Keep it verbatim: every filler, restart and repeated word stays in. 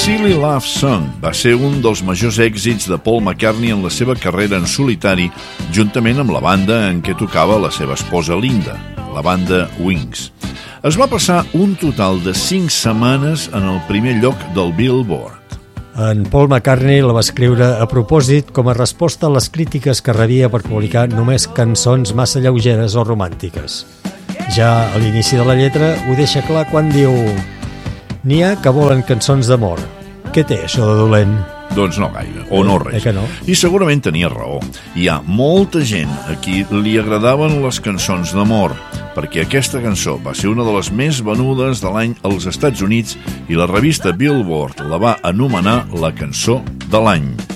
Silly Love Song va ser un dels majors èxits de Paul McCartney en la seva carrera en solitari, juntament amb la banda en què tocava la seva esposa Linda, la banda Wings. Es va passar un total de cinc setmanes en el primer lloc del Billboard. En Paul McCartney la va escriure a propòsit com a resposta a les crítiques que rebia per publicar només cançons massa lleugeres o romàntiques. Ja a l'inici de la lletra ho deixa clar quan diu: n'hi ha que volen cançons d'amor. Què té això de dolent? Doncs no gaire, o no res. Eh que no? I segurament tenia raó. Hi ha molta gent a qui li agradaven les cançons d'amor, perquè aquesta cançó va ser una de les més venudes de l'any als Estats Units i la revista Billboard la va anomenar la cançó de l'any.